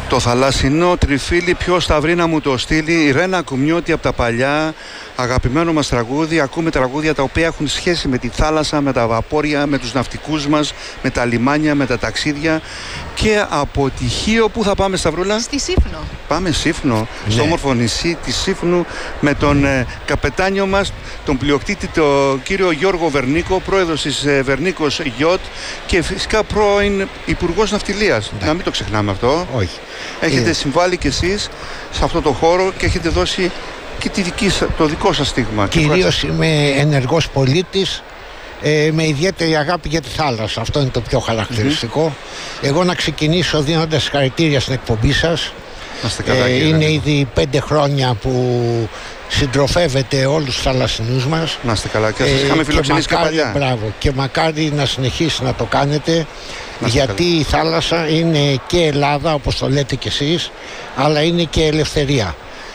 Το θαλασσινό τριφύλι ποιος θα βρει να μου το στείλει. Η Ρένα Κουμιώτη από τα παλιά, αγαπημένο μας τραγούδι. Ακούμε τραγούδια τα οποία έχουν σχέση με τη θάλασσα, με τα βαπόρια, με τους ναυτικούς μας, με τα λιμάνια, με τα ταξίδια. Και από τη Χίο που θα πάμε, Σταυρούλα? Στη Σύφνο. Πάμε Σύφνο, στο όμορφο νησί της Σύφνου, με τον καπετάνιο μας, τον πλειοκτήτη, τον κύριο Γιώργο Βερνίκο, πρόεδρος της Βερνίκος Γιότ και φυσικά πρώην Υπουργός Ναυτιλίας. Να μην το ξεχνάμε αυτό. Όχι. Έχετε συμβάλει κι εσείς σε αυτό το χώρο και έχετε δώσει και το δικό σας στίγμα. Κυρίως είμαι ενεργός πολίτης, με ιδιαίτερη αγάπη για τη θάλασσα. Αυτό είναι το πιο χαρακτηριστικό. Εγώ να ξεκινήσω δίνοντας συγχαρητήρια στην εκπομπή σας. Είναι ήδη 5 χρόνια που συντροφεύετε όλους τους θαλασσινούς μας. Να είστε καλά και σας είχαμε φιλοξενήσει και παλιά. Μπράβο, και μακάρι να συνεχίσει να το κάνετε, γιατί η θάλασσα είναι και Ελλάδα, όπως το λέτε κι εσείς, αλλά είναι και ελευθερία.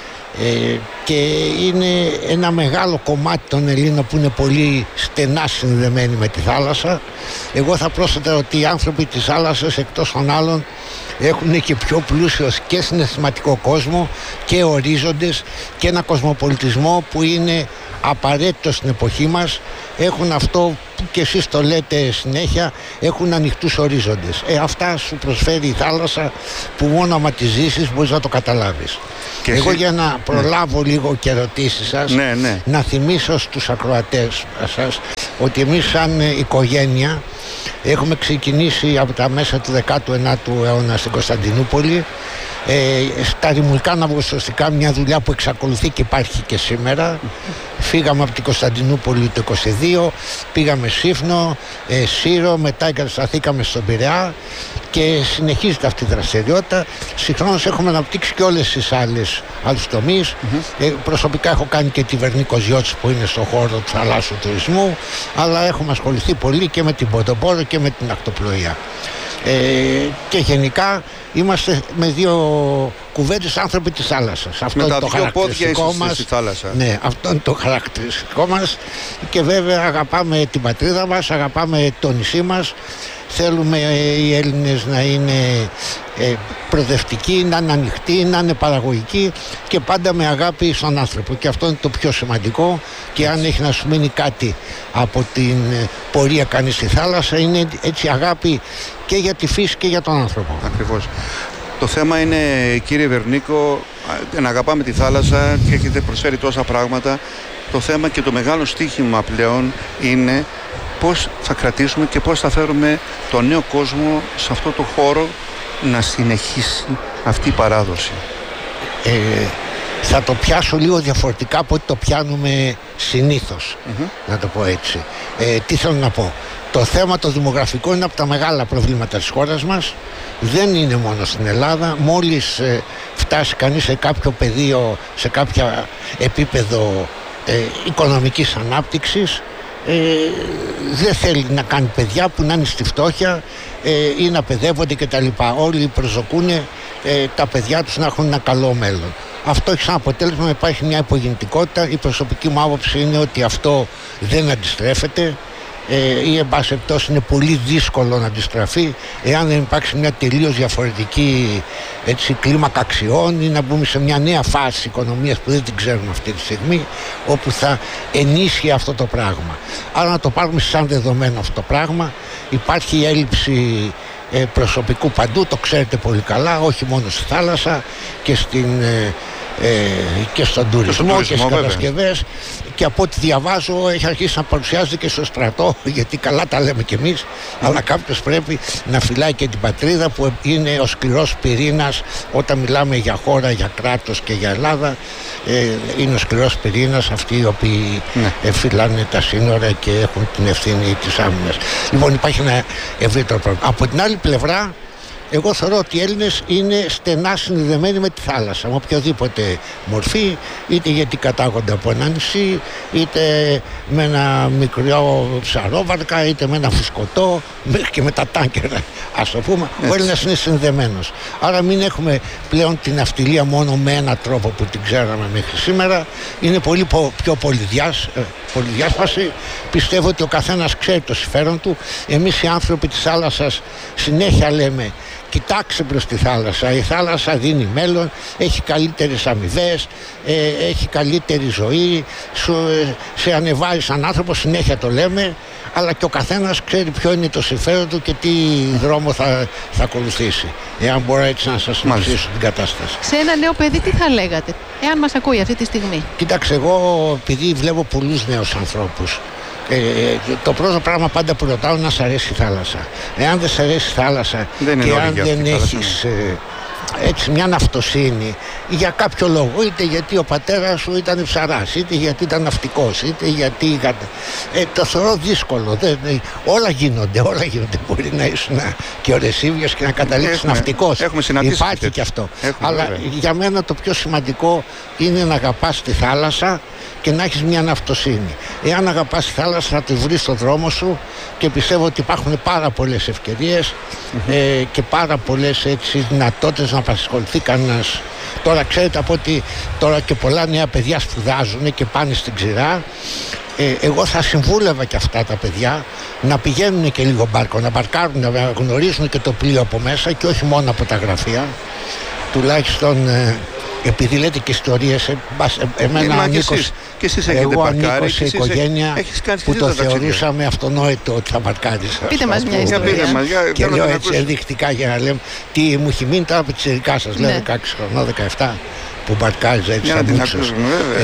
Και είναι ένα μεγάλο κομμάτι των Ελλήνων που είναι πολύ στενά συνδεμένοι με τη θάλασσα. Εγώ θα πρόσθετα ότι οι άνθρωποι της θάλασσας, εκτός των άλλων, έχουν και πιο πλούσιο και συναισθηματικό κόσμο και ορίζοντες και ένα κοσμοπολιτισμό που είναι απαραίτητο στην εποχή μας. Έχουν αυτό που και εσείς το λέτε συνέχεια, έχουν ανοιχτούς ορίζοντες. Αυτά σου προσφέρει η θάλασσα, που μόνο άμα τη ζήσεις μπορείς να το καταλάβεις. Και εγώ για να προλάβω λίγο και ερωτήσεις σας, να θυμίσω στους ακροατές σας ότι εμείς σαν οικογένεια έχουμε ξεκινήσει από τα μέσα του 19ου αιώνα στην Κωνσταντινούπολη, στα ρημουλικά ναυαγοσωστικά, μια δουλειά που εξακολουθεί και υπάρχει και σήμερα. Φύγαμε από την Κωνσταντινούπολη το 22, πήγαμε Σύφνο, Σύρο, μετά εγκατασταθήκαμε στον Πειραιά και συνεχίζεται αυτή η δραστηριότητα. Συγχρόνως έχουμε αναπτύξει και όλες τις άλλους τομείς. Προσωπικά έχω κάνει και τη Βερνίκος Γιότς που είναι στον χώρο του θαλάσσιου τουρισμού, αλλά έχουμε ασχοληθεί πολύ και με την ποδοπόρο και με την ακτοπλοεία. Και γενικά είμαστε με δύο κουβέντες άνθρωποι της θάλασσας. Αυτό είναι το χαρακτηριστικό μας. Στη θάλασσα. Ναι, αυτό είναι το χαρακτηριστικό μας. Και βέβαια αγαπάμε την πατρίδα μας, αγαπάμε το νησί μας. Θέλουμε οι Έλληνες να είναι προοδευτικοί, να είναι ανοιχτοί, να είναι παραγωγικοί και πάντα με αγάπη στον άνθρωπο. Και αυτό είναι το πιο σημαντικό. Και αν έχει να σου μείνει κάτι από την πορεία κανείς στη θάλασσα, είναι έτσι αγάπη και για τη φύση και για τον άνθρωπο. Ακριβώς. Το θέμα είναι, κύριε Βερνίκο, να αγαπάμε τη θάλασσα και έχετε προσφέρει τόσα πράγματα. Το θέμα και το μεγάλο στοίχημα πλέον είναι πώς θα κρατήσουμε και πώς θα φέρουμε τον νέο κόσμο σε αυτό το χώρο να συνεχίσει αυτή η παράδοση. Θα το πιάσω λίγο διαφορετικά από ό,τι το πιάνουμε συνήθως, να το πω έτσι. Τι θέλω να πω. Το θέμα το δημογραφικό είναι από τα μεγάλα προβλήματα της χώρας μας. Δεν είναι μόνο στην Ελλάδα. Μόλις φτάσει κανείς σε κάποιο πεδίο, σε κάποιο επίπεδο οικονομικής ανάπτυξης, δεν θέλει να κάνει παιδιά που να είναι στη φτώχεια ή να παιδεύονται κτλ. Όλοι προσδοκούν τα παιδιά τους να έχουν ένα καλό μέλλον. Αυτό έχει σαν αποτέλεσμα να υπάρχει μια υπογεννητικότητα. Η προσωπική μου άποψη είναι ότι αυτό δεν αντιστρέφεται ή εν πάση περιπτώσει είναι πολύ δύσκολο να αντιστραφεί εάν δεν υπάρξει μια τελείως διαφορετική κλίμακα αξιών ή να μπούμε σε μια νέα φάση οικονομίας που δεν την ξέρουμε αυτή τη στιγμή, όπου θα ενίσχυε αυτό το πράγμα. Άρα να το πάρουμε σαν δεδομένο αυτό το πράγμα. Υπάρχει έλλειψη προσωπικού παντού, το ξέρετε πολύ καλά, όχι μόνο στη θάλασσα και και στον τουρισμό και στις κατασκευές, και από ό,τι διαβάζω έχει αρχίσει να παρουσιάζεται και στο στρατό, γιατί καλά τα λέμε κι εμείς, αλλά κάποιος πρέπει να φυλάει και την πατρίδα που είναι ο σκληρός πυρήνας όταν μιλάμε για χώρα, για κράτος και για Ελλάδα. Είναι ο σκληρός πυρήνας αυτοί οι οποίοι φυλάνε τα σύνορα και έχουν την ευθύνη της άμυνας. Λοιπόν, υπάρχει ένα ευρύτερο πρόβλημα. Από την άλλη πλευρά, εγώ θεωρώ ότι οι Έλληνες είναι στενά συνδεδεμένοι με τη θάλασσα, με οποιοδήποτε μορφή, είτε γιατί κατάγονται από ένα νησί, είτε με ένα μικρό ψαρόβαρκα, είτε με ένα φουσκωτό, μέχρι και με τα τάνκερ, ας το πούμε. Ο Έλληνας είναι συνδεμένος. Άρα μην έχουμε πλέον την ναυτιλία μόνο με έναν τρόπο που την ξέραμε μέχρι σήμερα. Είναι πολύ πιο πολυδιάσπαση. Πιστεύω ότι ο καθένας ξέρει το συμφέρον του. Εμείς οι άνθρωποι της θάλασσας συνέχεια λέμε κοιτάξε προς τη θάλασσα. Η θάλασσα δίνει μέλλον, έχει καλύτερες αμοιβές, έχει καλύτερη ζωή, σε ανεβάζει σαν άνθρωπο, συνέχεια το λέμε, αλλά και ο καθένας ξέρει ποιο είναι το συμφέρον του και τι δρόμο θα ακολουθήσει. Εάν μπορώ έτσι να σας συνοψίσω την κατάσταση. Σε ένα νέο παιδί τι θα λέγατε, εάν μας ακούει αυτή τη στιγμή? Κοίταξε, εγώ επειδή βλέπω πολλούς νέους ανθρώπους, το πρώτο πράγμα πάντα που ρωτάω είναι να σ' αρέσει η θάλασσα. Εάν δεν σ' αρέσει η θάλασσα και αν δεν έχεις έτσι μια ναυτοσύνη για κάποιο λόγο, είτε γιατί ο πατέρας σου ήταν ψαράς, είτε γιατί ήταν ναυτικός, είτε γιατί το θεωρώ δύσκολο. Όλα γίνονται. Μπορεί να ήσουν και ο Ρεσίβιος και να καταλήξεις ναυτικός. Υπάρχει και αυτό. Αλλά για μένα το πιο σημαντικό είναι να αγαπάς τη θάλασσα και να έχεις μια ναυτοσύνη. Εάν αγαπάς τη θάλασσα θα τη βρεις στο δρόμο σου, και πιστεύω ότι υπάρχουν πάρα πολλές ευκαιρίες και πάρα πολλές δυνατότητες να απασχοληθεί κανένας. Τώρα ξέρετε από ότι τώρα και πολλά νέα παιδιά σπουδάζουν και πάνε στην ξηρά. Εγώ θα συμβούλευα και αυτά τα παιδιά να πηγαίνουν και λίγο μπάρκο, να μπαρκάρουν, να γνωρίζουν και το πλοίο από μέσα και όχι μόνο από τα γραφεία. Τουλάχιστον επειδή λέτε και ιστορίες, εμένα εγώ ανήκω σε οικογένεια που το θεωρούσαμε αυτονόητο ότι θα μπαρκάρεις. Πείτε μας μια ιστορία. Και λέω έτσι ενδεικτικά για να λέμε τι μου έχει μείνει τώρα από τις ειδικά σας. Λέω 16 χρονών, 17 που μπαρκάριζα έτσι σαν μπούτσος.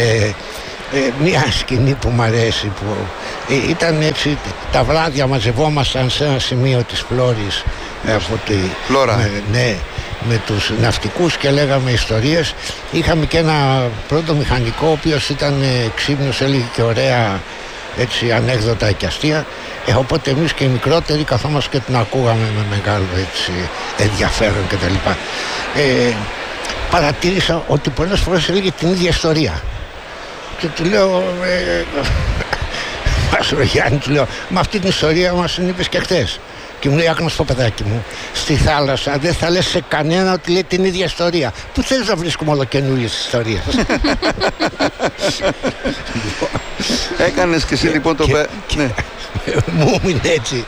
Μια σκηνή που μου αρέσει, που ήταν έτσι, τα βράδια μαζευόμασταν σε ένα σημείο της Φλόρης από τη με τους ναυτικούς και λέγαμε ιστορίες. Είχαμε και ένα πρώτο μηχανικό ο οποίος ήταν ξύπνιος, έλεγε και ωραία έτσι ανέκδοτα και αστεία, οπότε εμείς και οι μικρότεροι καθόμαστε και την ακούγαμε με μεγάλο έτσι ενδιαφέρον κτλ. Παρατήρησα ότι πολλές φορές έλεγε την ίδια ιστορία και του λέω Γιάννη, του λέω, με αυτή την ιστορία μας την είπες και χθες. Και μου λέει, άκου να σου πω, παιδάκι μου, στη θάλασσα δεν θα λες σε κανένα ότι λέει την ίδια ιστορία. Πού θέλεις να βρίσκουμε όλο καινούριες ιστορίες? Έκανες και εσύ λοιπόν το ναι. Μου είναι έτσι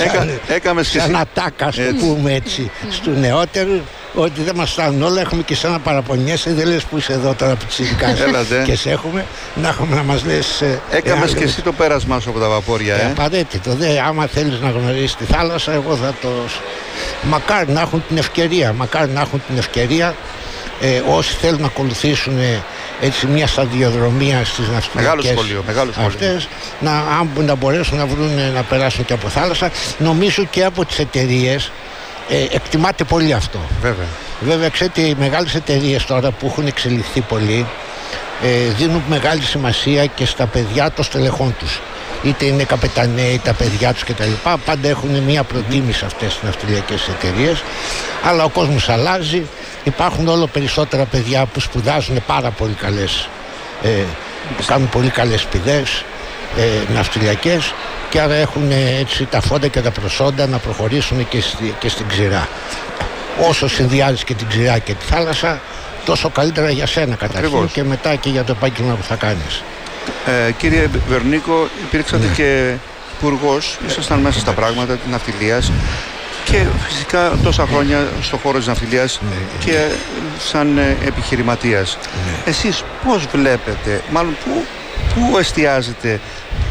σαν ατάκα, ας το πούμε έτσι, στου νεότερου, ότι δεν μας φτάνουν όλα, έχουμε και σαν να παραπονιέσαι, δεν λες που είσαι εδώ τώρα πιτσιρικά και σε έχουμε, να έχουμε να μας λες. Έκαμες και εσύ το πέρασμά σου από τα βαπόρια, απαραίτητο, άμα θέλεις να γνωρίσεις τη θάλασσα, εγώ θα το... Μακάρι να έχουν την ευκαιρία, όσοι θέλουν να ακολουθήσουν έτσι μια σταδιοδρομία στις ναυτιλιακές αυτές, να μπορέσουν να βρουν να περάσουν και από θάλασσα. Νομίζω και από τις εταιρείες εκτιμάται πολύ αυτό. Βέβαια ξέρετε, οι μεγάλες εταιρείες τώρα που έχουν εξελιχθεί πολύ δίνουν μεγάλη σημασία και στα παιδιά των στελεχών τους. Είτε είναι καπεταναίοι τα παιδιά τους κτλ. Πάντα έχουν μια προτίμηση αυτές τις ναυτιλιακές εταιρείες. Αλλά ο κόσμος αλλάζει. Υπάρχουν όλο περισσότερα παιδιά που σπουδάζουν πάρα πολύ καλές, κάνουν πολύ καλές σπουδές ναυτιλιακές, και άρα έχουν έτσι τα φόντα και τα προσόντα να προχωρήσουν και στην ξηρά. Όσο συνδυάζεις και την ξηρά και τη θάλασσα, τόσο καλύτερα για σένα καταρχήν και μετά και για το επάγγελμα που θα κάνεις. Κύριε Βερνίκο, υπήρξατε και υπουργός, ήσασταν μέσα στα πράγματα της ναυτιλίας και φυσικά τόσα χρόνια στον χώρο της ναυτιλίας και σαν επιχειρηματίας. Εσείς πώς βλέπετε, μάλλον πού εστιάζετε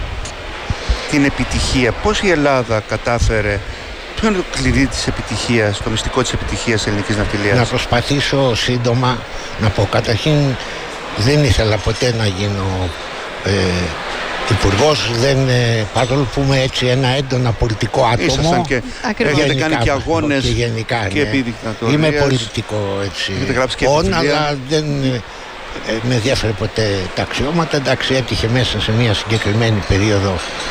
την επιτυχία, πώς η Ελλάδα κατάφερε, ποιο είναι το κλειδί της επιτυχίας, το μυστικό της επιτυχίας της ελληνικής ναυτιλίας? Να προσπαθήσω σύντομα να πω, καταρχήν δεν ήθελα ποτέ να γίνω υπουργός, παρόλο που είμαι έτσι ένα έντονα πολιτικό άτομο. Έχετε κάνει και αγώνες και γενικά, και επί δικτατορίας. Είμαι πολιτικό έτσι, αλλά δεν με ενδιαφέρε ποτέ τα αξιώματα. Εντάξει, έτυχε μέσα σε μια συγκεκριμένη περίοδο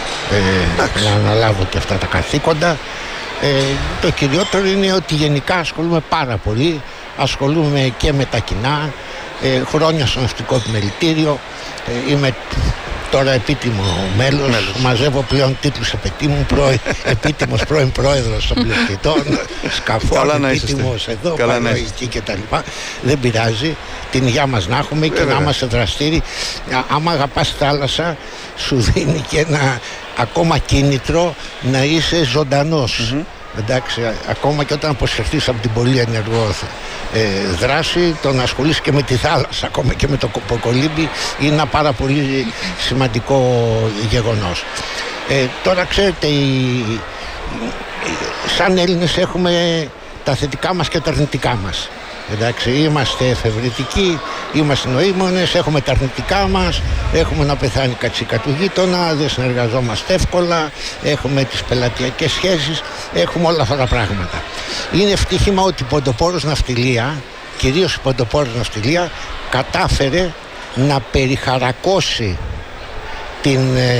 να αναλάβω και αυτά τα καθήκοντα. Το κυριότερο είναι ότι γενικά ασχολούμαι πάρα πολύ. Ασχολούμαι και με τα κοινά, χρόνια στο ναυτικό επιμελητήριο. Είμαι τώρα επίτιμο μέλος. Μαζεύω πλέον τίτλους επετήμου, επίτιμος πρώην πρόεδρος των πλειοκτητών σκαφών, επίτιμος εδώ, παραγωγική κτλ. Δεν πειράζει, την υγεία μας να έχουμε και να είμαστε δραστήριοι. Άμα αγαπάς θάλασσα, σου δίνει και ένα ακόμα κίνητρο να είσαι ζωντανός. Εντάξει, ακόμα και όταν αποσυρθείς από την πολύ ενεργό δράση, το να ασχολείς και με τη θάλασσα, ακόμα και με το κολύμπι, είναι ένα πάρα πολύ σημαντικό γεγονός. Τώρα ξέρετε, σαν Έλληνες έχουμε τα θετικά μας και τα αρνητικά μας. Εντάξει, είμαστε εφευρετικοί, είμαστε νοήμονες, έχουμε τα αρνητικά μας, έχουμε να πεθάνει κατσίκα του γείτονα, δεν συνεργαζόμαστε εύκολα, έχουμε τις πελατειακές σχέσεις, έχουμε όλα αυτά τα πράγματα. Είναι ευτύχημα ότι η Ποντοπόρος Ναυτιλία, κυρίως η Ποντοπόρος Ναυτιλία, κατάφερε να περιχαρακώσει την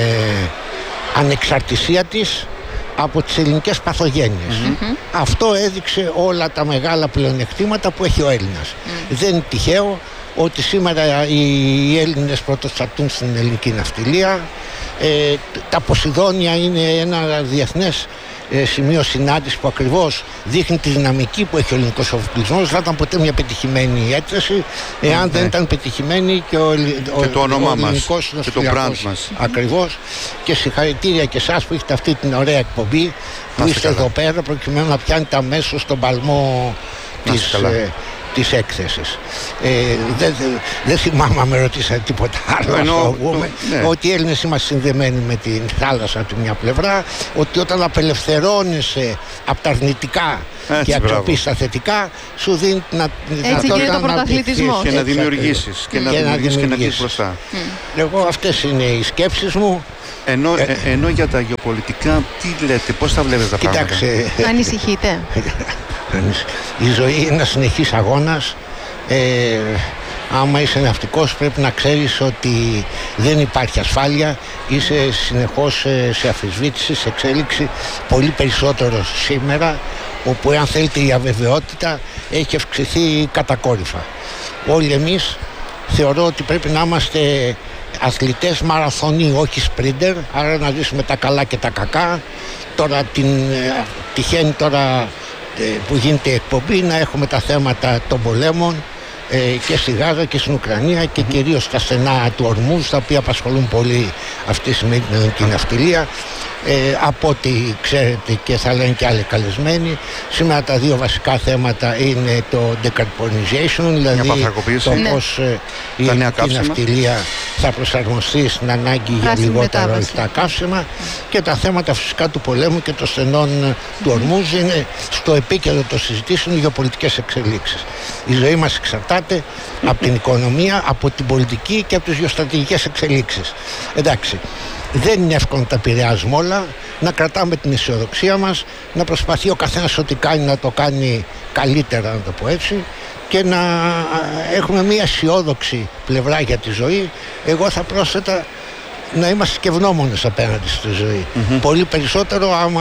ανεξαρτησία της από τις ελληνικές παθογένειες. Αυτό έδειξε όλα τα μεγάλα πλεονεκτήματα που έχει ο Έλληνας. Δεν είναι τυχαίο ότι σήμερα οι Έλληνες πρωτοστατούν στην ελληνική ναυτιλία. Τα Ποσειδόνια είναι ένα διεθνές σημείο συνάντηση που ακριβώς δείχνει τη δυναμική που έχει ο ελληνικός αφοπλισμός. Δεν θα ήταν ποτέ μια πετυχημένη έκθεση εάν δεν ήταν πετυχημένη και το όνομά μας και το brand μας. Ακριβώς. Και συγχαρητήρια και εσάς που έχετε αυτή την ωραία εκπομπή, που είστε εδώ πέρα προκειμένου να πιάνετε αμέσως τον παλμό της έκθεσης. Δεν θυμάμαι αν με ρωτήσατε τίποτα άλλο. Ότι οι Έλληνες είμαστε συνδεμένοι με την θάλασσα από τη μια πλευρά, ότι όταν απελευθερώνεσαι από τα αρνητικά και αξιοποιείς τα θετικά, σου δίνει να πρωταθλητισμό και να δημιουργήσεις και να βγεις μπροστά. Εγώ αυτές είναι οι σκέψεις μου. Ενώ για τα γεωπολιτικά, τι λέτε, πώς τα βλέπετε τα πράγματα? Κοιτάξτε, ανησυχείτε? Η ζωή είναι ένα συνεχής αγώνας. Άμα είσαι ναυτικός πρέπει να ξέρεις ότι δεν υπάρχει ασφάλεια. Είσαι συνεχώς σε αμφισβήτηση, σε εξέλιξη, πολύ περισσότερο σήμερα, όπου αν θέλετε η αβεβαιότητα έχει αυξηθεί κατακόρυφα. Όλοι εμείς θεωρώ ότι πρέπει να είμαστε αθλητές μαραθωνί, όχι σπρίντερ, άρα να ζήσουμε τα καλά και τα κακά. Τώρα τυχαίνει τώρα που γίνεται η εκπομπή να έχουμε τα θέματα των πολέμων και στη Γάζα και στην Ουκρανία και κυρίως στα στενά του Ορμούζ, τα οποία απασχολούν πολύ αυτή τη στιγμή την ναυτιλία. Από ό,τι ξέρετε και θα λένε και άλλοι καλεσμένοι, σήμερα τα δύο βασικά θέματα είναι το decarbonization, δηλαδή το πώς η ελληνική ναυτιλία θα προσαρμοστεί στην ανάγκη για λιγότερα ορυκτά καύσιμα, και τα θέματα φυσικά του πολέμου και των στενών του Ορμούζ είναι στο επίκεντρο των συζητήσεων γεωπολιτικές εξελίξεις. Η ζωή μας εξαρτάται από την οικονομία, από την πολιτική και από τις γεωστρατηγικές εξελίξεις. Εντάξει, δεν είναι εύκολο να τα επηρεάζουμε όλα, να κρατάμε την αισιοδοξία μας, να προσπαθεί ο καθένας ό,τι κάνει να το κάνει καλύτερα, να το πω έτσι, και να έχουμε μια αισιόδοξη πλευρά για τη ζωή. Εγώ θα πρόσθετα να είμαστε και ευγνώμονες απέναντι στη ζωή. Πολύ περισσότερο άμα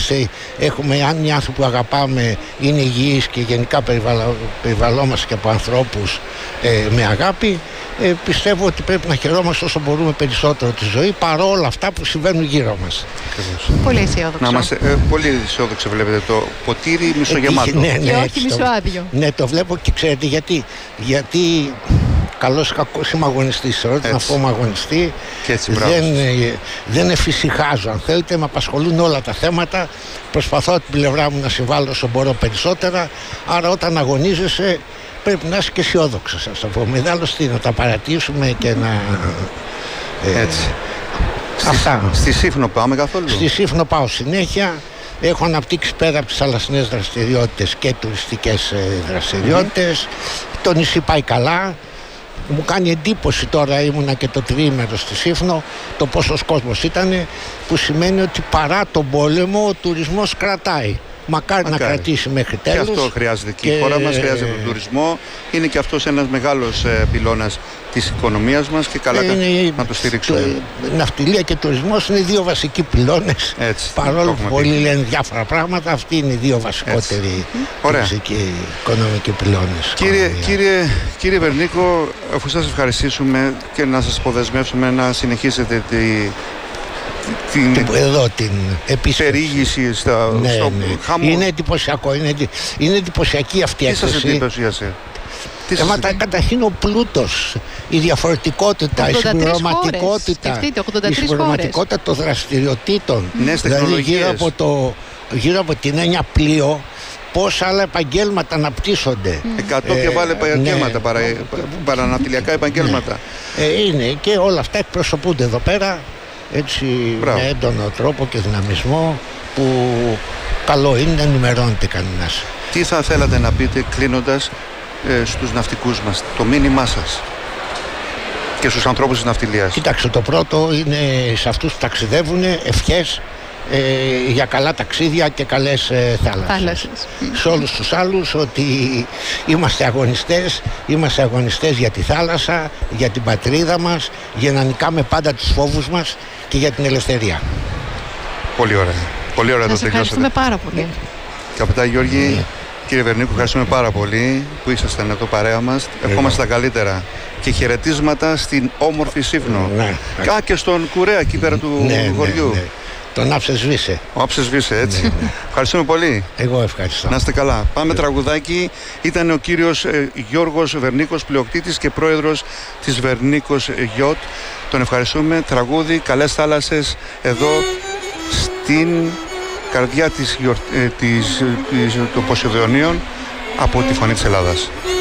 αν οι άνθρωποι που αγαπάμε είναι υγιείς και γενικά περιβαλλόμαστε και από ανθρώπους με αγάπη, πιστεύω ότι πρέπει να χαιρόμαστε όσο μπορούμε περισσότερο τη ζωή, παρόλα αυτά που συμβαίνουν γύρω μας. Πολύ αισιόδοξο. Πολύ αισιόδοξο βλέπετε το ποτήρι μισογεμάτο. Και όχι μισοάδιο. Ναι, το βλέπω και ξέρετε γιατί καλός κακός είμαι αγωνιστής. Ερώτησα να πω αγωνιστή. Δεν εφησυχάζω, αν θέλετε, με απασχολούν όλα τα θέματα. Προσπαθώ από την πλευρά μου να συμβάλλω όσο μπορώ περισσότερα. Άρα όταν αγωνίζεσαι πρέπει να είσαι και αισιόδοξος, ας το πούμε. Άλλως τι, να τα παρατήσουμε και να... Έτσι. Στη Σύφνο πάμε καθόλου? Στη Σύφνο πάω συνέχεια. Έχω αναπτύξει πέρα από τις θαλασσινές δραστηριότητες και τουριστικές δραστηριότητες. Το νησί πάει καλά. Μου κάνει εντύπωση, τώρα ήμουνα και το τριήμερο στη Σύφνο, το πόσος κόσμος ήταν, που σημαίνει ότι παρά τον πόλεμο ο τουρισμός κρατάει. Μακάρι να κρατήσει μέχρι τέλους. Και αυτό χρειάζεται. Και η χώρα μας χρειάζεται τον τουρισμό. Είναι και αυτός ένας μεγάλος πυλώνας της οικονομίας μας και καλά να το στηρίξουμε. Ναυτιλία και τουρισμός είναι οι δύο βασικοί πυλώνες. Παρόλο που πολλοί λένε διάφορα πράγματα, αυτοί είναι οι δύο βασικότεροι βασικοί οικονομικοί πυλώνες. Κύριε Βερνίκο, αφού σας ευχαριστήσουμε και να σας αποδεσμεύσουμε να συνεχίσετε την περιήγηση στο χαμό. Είναι εντυπωσιακό. Είναι εντυπωσιακή αυτή η έκθεση. Τι σας εντυπωσίασε? Καταρχήν ο πλούτος, η διαφορετικότητα, η συμπληρωματικότητα των δραστηριοτήτων. Νέες δηλαδή τεχνολογίες. γύρω από το γύρω από την έννοια πλοίο, πόσα άλλα επαγγέλματα αναπτύσσονται. 100 και βάλε επαγγέλματα, παραναυτιλιακά επαγγέλματα. Είναι και όλα αυτά εκπροσωπούνται εδώ πέρα, έτσι, με έντονο τρόπο και δυναμισμό, που καλό είναι να ενημερώνεται κανένας. Τι θα θέλατε να πείτε κλείνοντας στους ναυτικούς μας, το μήνυμά σας και στους ανθρώπους της ναυτιλίας? Κοίταξε, το πρώτο είναι σε αυτούς που ταξιδεύουν ευχές για καλά ταξίδια και καλές θάλασσες. Σε όλους τους άλλους ότι είμαστε αγωνιστές για τη θάλασσα, για την πατρίδα μας, για να νικάμε πάντα τους φόβους μας και για την ελευθερία. Πολύ ωραία. Πολύ ωραία το τελειώσατε. Ευχαριστούμε πάρα πολύ. Καπετά Γιώργη, κύριε Βερνίκου, ευχαριστούμε πάρα πολύ που ήσασταν εδώ παρέα μας. Ευχόμαστε τα καλύτερα και χαιρετίσματα στην όμορφη Σύφνο. Και στον Κουρέα εκεί πέρα του χωριού. Τον Άψε-Σβήσε. Ο Άψε-Σβήσε, έτσι. Ευχαριστούμε πολύ. Εγώ ευχαριστώ. Να είστε καλά. Πάμε τραγουδάκι. Ήταν ο κύριος Γιώργος Βερνίκος, πλειοκτήτης και πρόεδρος της Βερνίκος Γιότ. Τον ευχαριστούμε. Τραγούδι, καλές θάλασσες εδώ στην καρδιά των Ποσειδονίων από τη Φωνή της Ελλάδας.